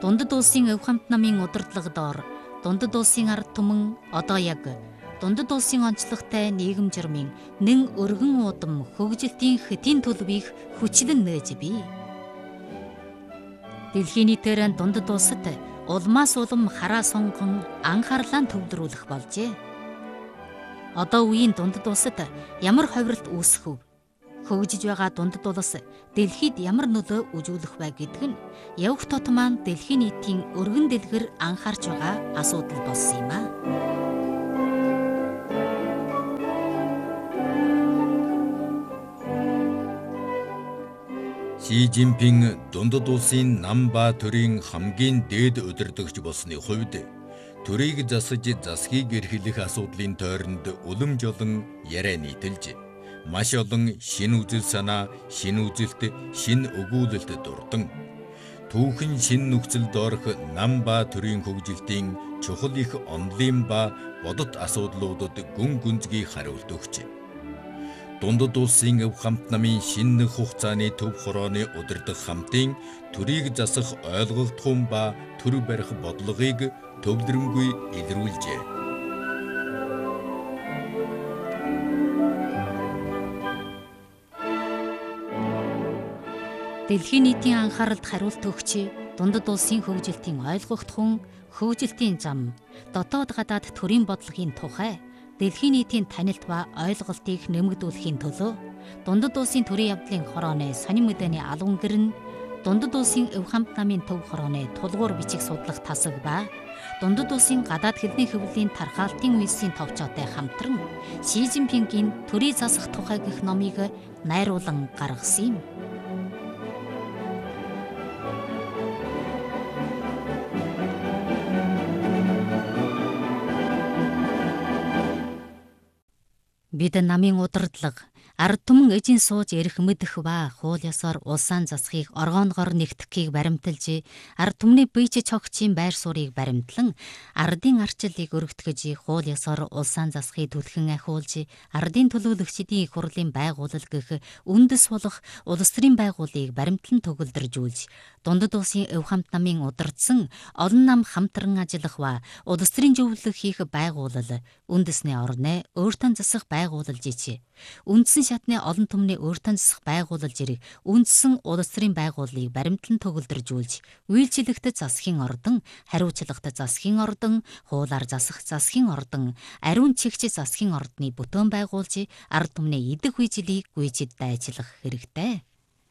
Дундад улсын өв хамт намын удирдлага доор дундад улсын ард түмэн одоо яг дундад улсын онцлогтой нийгэм журмын нэн өргөн удам хөгжилтийн хэдийн төлөвийг хүчлэн нээж бий. Дэлхийн нийтээр дундад улсад улмаас улам хараа сонгон анхаарлаа төвлөрүүлэх болжээ. Одоо үеийн дундад улсад ямар ховиролт үүсэх вэ? Хөгжиж байгаа дундад улс дэлхийд ямар нөлөө үзүүлэх вэ гэдг нь явах тот маань дэлхийн нийтийн өргөн дэлгэр анхаарч байгаа асуудал болсон юм а. Ши Жинпин дундад улсын нам ба төрийн хамгийн дээд удирдагч болсны хувьд төрийг засаж засгийг эрхлэх асуудлын тойронд улам жолон яриа нийтэлж маш олон шинэ үзэл санаа, шинэ үзэлт, шинэ өгүүлэлт дурдан түүхэн шинэ нөхцөлд орох нам ба төрийн хөгжилтийн чухал их онолын ба бодит асуудлуудад гүн гүнзгий хариулт өгч дундад улсын өв хамт намын шинэ хугацааны төв хорооны удирдах хамтын төрийг засах ойлголтхон ба төр барих бодлогыг төвлөрөнгүй илрүүлжээ. Дэлхийн нийтийн анхааралд хариулт өгч дундад улсын хөгжилтийн ойлгогдхон хөгжилтийн зам, дотоод гадаад төрийн бодлогын тухай дэлхийн нийтийн танилт ба ойлголтыг нэмэгдүүлэхийн төлөө дундад улсын төрийн явдлын хорооны сонин мэдээний албан гэр нь дундад улсын өв хамт намын төв хорооны тулгуур бичих судлах тасаг ба дундад улсын гадаад хэлний хөвлийн тархаалтын үйлсийн товчоотой хамтран Ши Жинпингийн төрийг засах тухай гэх номыг найруулан гаргасан юм. Бид намын удирдлага, ард түмэн эжийн сууж эрх мэдэх ба хууль ёсоор улсаан засахыг оргоонгоор нэгтгэхийг баримталж, ард түмний бие чогчийн байр суурийг баримтлан, ардын арчлалыг өргөтгөж, хууль ёсоор улсаан засахыг түлхэн ахиулж, ардын төлөөлөгчдийн их хурлын байгууллага гэх үндэс болох улс төрийн байгууллагыг баримтлан төгөлдржүүлж, дундад улсын өв хамт намын удирдсан олон нам хамтран ажиллах ба улс төрийн зөвлөлт хийх байгууллал, үндэсний орны өөртөө засах байгуулалж ичээ. Үндсэн шатны олон түмний өөртөө засах байгуулалж ирэх үндсэн улс төрийн байгууллагыг баримтлан төгөлдржүүлж, үйлчлэгт засгийн ордон, хариуцлагт засгийн ордон, хуулаар засах засгийн ордон, ариун чигч засгийн ордны бүтээн байгуулж, ард түмний идэх үежилийг гүйцэд дайчлах хэрэгтэй.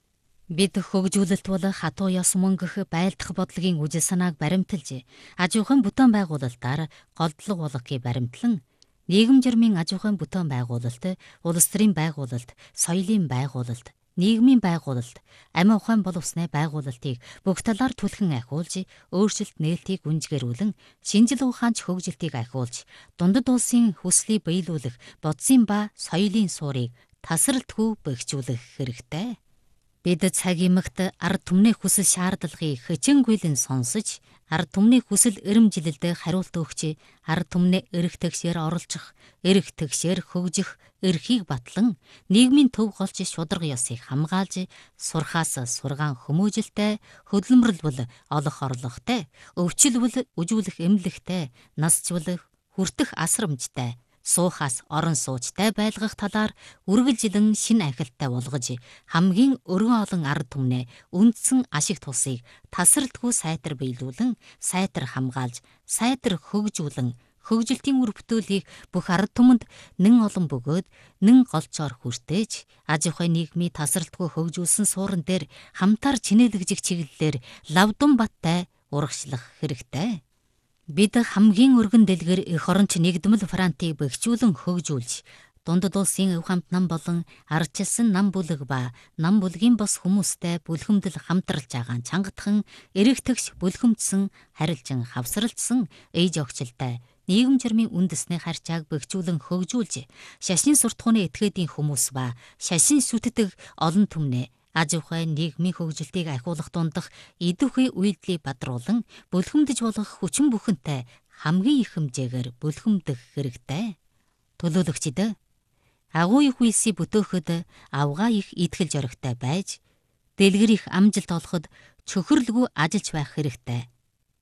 Бид хөгжүүлэлт бол хатуу ёс мөнгөх байлдах бодлогын үжил санааг баримталж, аж ахуйн бүтээн байгуулалтаар голдлого болгохыг баримтлан, нийгэм журмын аж ахуйн бүтээн байгуулалт, улс төрийн байгуулалт, соёлын байгуулалт, нийгмийн байгуулалт, амин ухаан боловсны байгуулалтыг бүх талаар түлхэн ахиулж, өөрчлөлт нээлтийг үнжгэрүүлэн, шинжил ухаанч хөгжилтийг ахиулж, дундад улсын хүслийг биелүүлэх бодисын ба соёлын суурийг тасралтгүй бэхжүүлэх хэрэгтэй. Бид цагийн мэгт ард түмний хүсэл шаардлагыг хичээнгүйлэн сонсож, ард түмний хүсэл эрэмжилэлд хариулт өгч, ард түмний эрх тэгшээр оролцох, эрх тэгшээр хөгжих эрхийг батлан, нийгмийн төв голч шударга ёсыг хамгаалж, сурхаас сургаан хүмүүжилтэй, хөдөлмөрлөл олох орлоготой, өвчлөл үжүүлэх эмнэлэгтэй, насжвал хүртэх асрамжтай, суухаас орон суучтай байлгах талаар үргэлжилэн шинэ ахилттай болгож, хамгийн өргөн олон ард түмнээ үндсэн ашиг тусыг тасралтгүй сайтар биелүүлэн, сайтар хамгаалж, сайтар хөгжүүлэн, хөгжилтийн үр бүтээлийг бүх ард түмэнд нэн олон бөгөөд нэн голцоор хүртээж, аж ахуйн нийгмийн тасралтгүй хөгжүүлсэн суурин дээр хамтаар чинээлэгжих чиглэлээр лавдун баттай урагшлах хэрэгтэй. Бид хамгийн өргөн дэлгэр эх оронч нэгдмэл фронтыг бэхжүүлэн хөгжүүлж, дундад улсын өв хамт нам болон ардчилсан нам бүлэг ба нам бүлгийн бос хүмүүстэй бүлхэмдэл хамтралж байгаа чангатхан эрэг тэгш бүлхэмдсэн, харилжин хавсралцсан, ээж огчлтай нийгэм журмын үндэсний харьцааг бэхжүүлэн хөгжүүлж, шашин суртахууны этгээдийн хүмүүс ба шашин шүтдэг олон түмнээ аж ахуйн нийгмийн хөгжилтийг ахиулах дундах идэвхий үйлдэлийг бадруулан, бүлхэмдэж болох хүчин бүхэнтэй хамгийн их хэмжээгээр бүлхэмдэх хэрэгтэй. Төлөөлөгчд агуу их үйлсийг бүтөөхөд авгаа их итгэл зоригтой байж, дэлгэр их амжилт олоход чөхөрлгүй ажиллаж байх хэрэгтэй.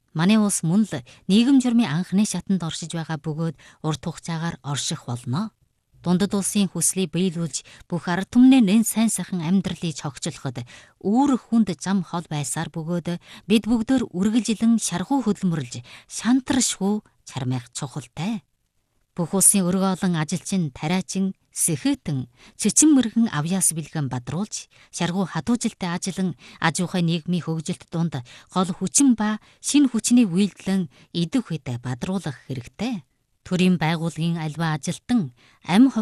Манай улс мөн л нийгэм журмын анхны шатанд оршиж байгаа бөгөөд урт хугацаагаар орших болно. Дундад улсын хүслийг биелүүлж бүх ард түмнээ нэн сайн сайхан амьдралыг цогцлоход үүрэг хүнд зам хол байсаар бөгөөд бид бүгдөө үргэлжилэн шаргуу хөдөлмөрлж шантаршгүй чармайх чухалтай. Бүх улсын өргө олон ажилчин, тариачин, сэхэтэн, цэцэн мэргэн авьяас бэлгэн бадруулж, шаргуу хадуужилтай ажиллан аж ахуй нийгмийн хөгжилт дунд гол хүчин ба шин хүчнийг үйлдэлэн идэх үед бадруулах хэрэгтэй. Төрийн байгууллагын альва ажилтан, амь